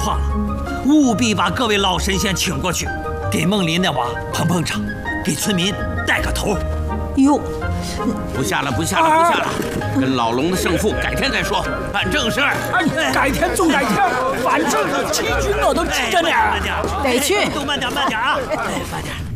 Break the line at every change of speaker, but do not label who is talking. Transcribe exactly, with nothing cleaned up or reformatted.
况了，务必把各位老神仙请过去，给梦林那娃捧捧场，给村民带个头。
哟，
不下了，不下了，不下了，跟老龙的胜负改天再说，办正事儿。
哎，改天总改天，反正七军我都记着呢。
得去，
都慢点，慢点啊！哎，慢点。